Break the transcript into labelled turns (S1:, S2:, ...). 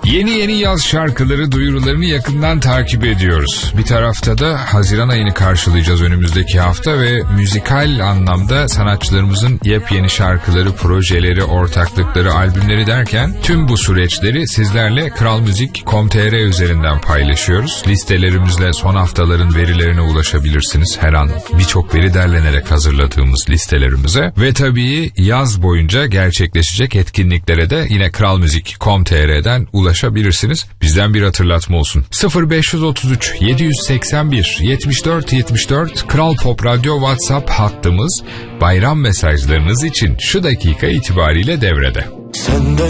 S1: Yeni yaz şarkıları duyurularını yakından takip ediyoruz. Bir tarafta da Haziran ayını karşılayacağız önümüzdeki hafta ve müzikal anlamda sanatçılarımızın yepyeni şarkıları, projeleri, ortaklıkları, albümleri derken tüm bu süreçleri sizlerle kralmuzik.com.tr üzerinden paylaşıyoruz. Listelerimizle son haftaların verilerine ulaşabilirsiniz. Her an birçok veri derlenerek hazırladığımız listelerimize ve tabii yaz boyunca gerçekleşecek etkinliklere de yine kralmuzik.com.tr'den ulaşabilirsiniz. Bizden bir hatırlatma olsun. 0533 781 74 74 Kral Pop Radyo WhatsApp hattımız bayram mesajlarınız için şu dakika itibariyle devrede.
S2: Senden